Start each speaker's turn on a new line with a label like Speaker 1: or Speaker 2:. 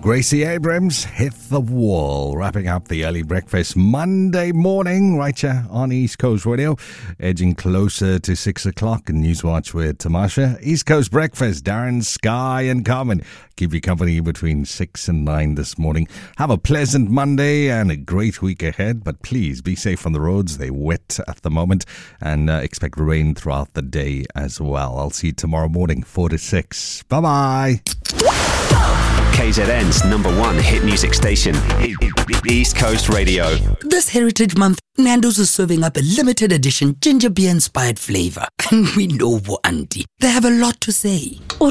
Speaker 1: Gracie Abrams hit the wall, wrapping up the early breakfast Monday morning right here on East Coast Radio, edging closer to 6 o'clock in Newswatch with Tamasha. East Coast Breakfast, Darren, Sky and Carmen keep you company between 6 and 9 this morning. Have a pleasant Monday and a great week ahead, but please be safe on the roads. They're wet at the moment, and expect rain throughout the day as well. I'll see you tomorrow morning, 4 to 6. Bye-bye.
Speaker 2: KZN's #1 hit music station, East Coast Radio.
Speaker 3: This Heritage Month, Nando's is serving up a limited edition ginger beer inspired flavor. And we know for Auntie, they have a lot to say.